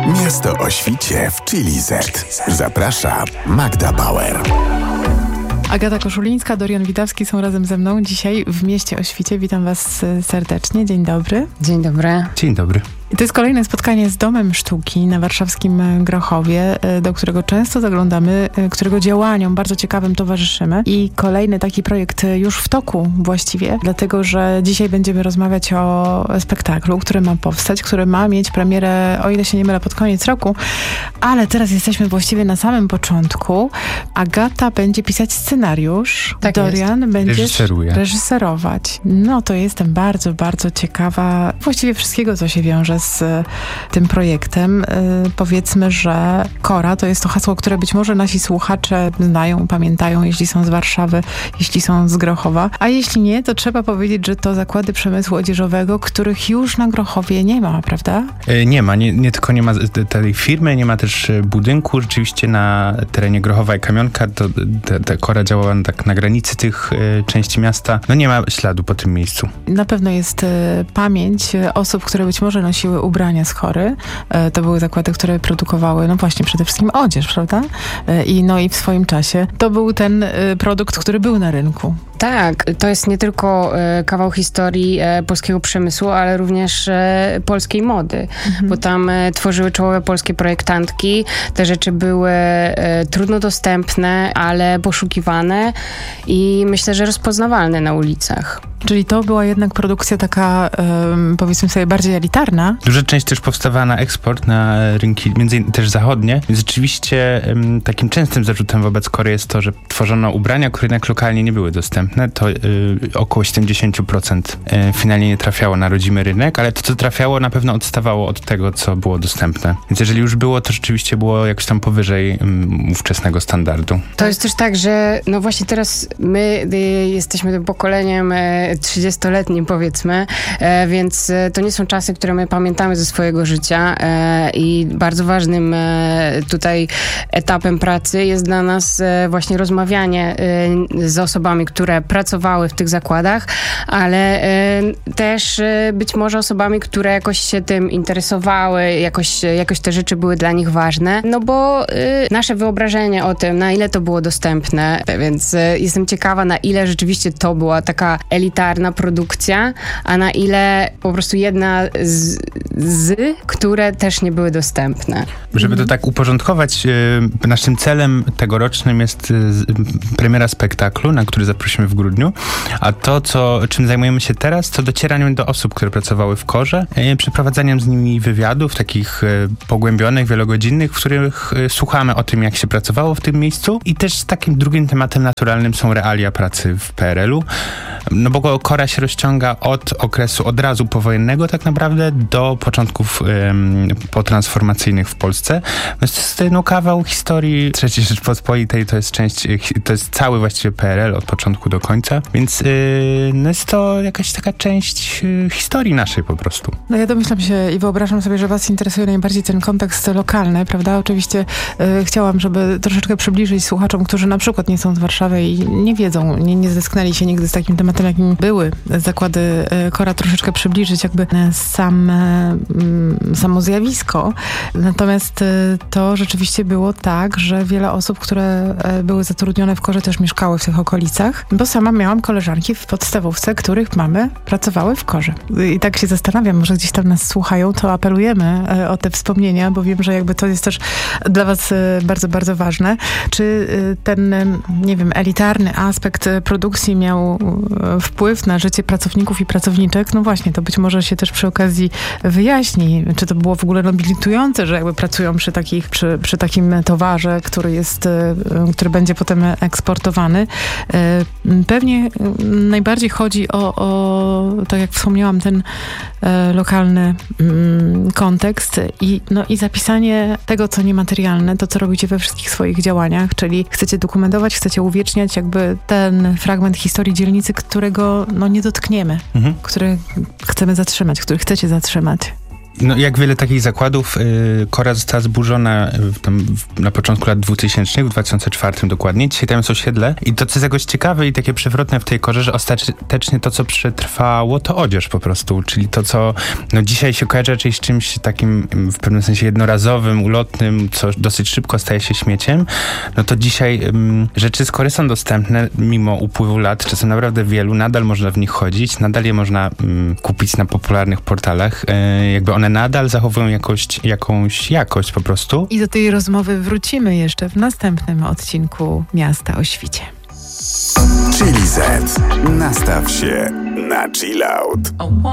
Miasto o świcie w Chili Z. Zaprasza Magda Bauer. Agata Koszulińska, Dorian Witawski są razem ze mną dzisiaj w Mieście o Świcie. Witam was serdecznie. Dzień dobry. Dzień dobry. Dzień dobry. I to jest kolejne spotkanie z Domem Sztuki na warszawskim Grochowie, do którego często zaglądamy, którego działaniom bardzo ciekawym towarzyszymy. I kolejny taki projekt już w toku właściwie, dlatego że dzisiaj będziemy rozmawiać o spektaklu, który ma powstać, który ma mieć premierę, o ile się nie mylę, pod koniec roku, ale teraz jesteśmy właściwie na samym początku. Agata będzie pisać scenariusz, tak Dorian będzie reżyserować. No to jestem bardzo, bardzo ciekawa właściwie wszystkiego, co się wiąże z tym projektem. Powiedzmy, że Kora to jest to hasło, które być może nasi słuchacze znają, pamiętają, jeśli są z Warszawy, jeśli są z Grochowa. A jeśli nie, to trzeba powiedzieć, że to zakłady przemysłu odzieżowego, których już na Grochowie nie ma, prawda? Nie ma, nie tylko nie ma tej firmy, nie ma też budynku. Rzeczywiście na terenie Grochowa i Kamionka ta Kora działała tak na granicy tych części miasta. No nie ma śladu po tym miejscu. Na pewno jest pamięć osób, które być może nosiły ubrania z Chory. To były zakłady, które produkowały, no właśnie, przede wszystkim odzież, prawda? I w swoim czasie to był ten produkt, który był na rynku. Tak, to jest nie tylko kawał historii polskiego przemysłu, ale również polskiej mody, bo tam tworzyły czołowe polskie projektantki. Te rzeczy były trudno dostępne, ale poszukiwane i myślę, że rozpoznawalne na ulicach. Czyli to była jednak produkcja taka, powiedzmy sobie, bardziej elitarna. Duża część też powstawała na eksport, na rynki między innymi też zachodnie. Więc rzeczywiście takim częstym zarzutem wobec Kory jest to, że tworzono ubrania, które jednak lokalnie nie były dostępne. To około 70% finalnie nie trafiało na rodzimy rynek, ale to, co trafiało, na pewno odstawało od tego, co było dostępne. Więc jeżeli już było, to rzeczywiście było jakoś tam powyżej ówczesnego standardu. To jest też tak, że no właśnie teraz my jesteśmy tym pokoleniem 30-letnim, powiedzmy, więc to nie są czasy, które my pamiętamy ze swojego życia i bardzo ważnym tutaj etapem pracy jest dla nas właśnie rozmawianie z osobami, które pracowały w tych zakładach, ale też być może osobami, które jakoś się tym interesowały, jakoś te rzeczy były dla nich ważne, no bo nasze wyobrażenie o tym, na ile to było dostępne, więc jestem ciekawa, na ile rzeczywiście to była taka elitarna produkcja, a na ile po prostu jedna z które też nie były dostępne. Żeby to tak uporządkować, naszym celem tegorocznym jest premiera spektaklu, na który zaprosimy w grudniu, a to, czym zajmujemy się teraz, to docieraniem do osób, które pracowały w Korze, przeprowadzaniem z nimi wywiadów, takich pogłębionych, wielogodzinnych, w których słuchamy o tym, jak się pracowało w tym miejscu, i też takim drugim tematem naturalnym są realia pracy w PRL-u, no bo Kora się rozciąga od okresu od razu powojennego tak naprawdę do początków potransformacyjnych w Polsce. To jest kawał historii III Rzeczpospolitej, to jest cały właściwie PRL od początku do końca, więc jest to jakaś taka część historii naszej po prostu. No ja domyślam się i wyobrażam sobie, że was interesuje najbardziej ten kontekst lokalny, prawda? Oczywiście chciałam, żeby troszeczkę przybliżyć słuchaczom, którzy na przykład nie są z Warszawy i nie wiedzą, nie zetknęli się nigdy z takim tematem, jakim były zakłady Kora, troszeczkę przybliżyć jakby samo zjawisko. Natomiast to rzeczywiście było tak, że wiele osób, które były zatrudnione w Korze, też mieszkały w tych okolicach, bo sama miałam koleżanki w podstawówce, których mamy pracowały w Korze. I tak się zastanawiam, może gdzieś tam nas słuchają, to apelujemy o te wspomnienia, bo wiem, że jakby to jest też dla was bardzo, bardzo ważne. Czy ten, nie wiem, elitarny aspekt produkcji miał wpływ na życie pracowników i pracowniczek? No właśnie, to być może się też przy okazji wyjaśni, czy to było w ogóle nobilitujące, że jakby pracują przy takim towarze, który będzie potem eksportowany. Pewnie najbardziej chodzi o tak jak wspomniałam, ten lokalny kontekst i zapisanie tego, co niematerialne, to, co robicie we wszystkich swoich działaniach, czyli chcecie dokumentować, chcecie uwieczniać jakby ten fragment historii dzielnicy, którego nie dotkniemy, który chcemy zatrzymać, który chcecie zatrzymać. No, jak wiele takich zakładów, Kora została zburzona na początku lat 2000, w 2004 dokładnie. Dzisiaj tam jest osiedle i to, co jest jakoś ciekawe i takie przewrotne w tej Korze, że ostatecznie to, co przetrwało, to odzież po prostu, czyli to, co dzisiaj się kojarzy raczej z czymś takim w pewnym sensie jednorazowym, ulotnym, co dosyć szybko staje się śmieciem, no to dzisiaj rzeczy z Kory są dostępne mimo upływu lat, czasem naprawdę wielu, nadal można w nich chodzić, nadal je można kupić na popularnych portalach, jakby one nadal zachowują jakąś jakość po prostu. I do tej rozmowy wrócimy jeszcze w następnym odcinku Miasta o Świcie. Chili Z. Nastaw się na chill out.